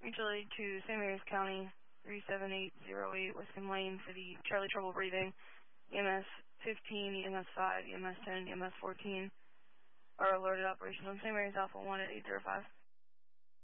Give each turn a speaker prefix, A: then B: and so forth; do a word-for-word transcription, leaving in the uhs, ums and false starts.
A: Mutual aid to Saint Mary's County, three seven eight zero eight, Wisconsin Lane for the Charlie Trouble Breathing, E M S fifteen, E M S five, E M S ten, E M S fourteen are alerted operations on Saint Mary's Alpha one at eight zero five.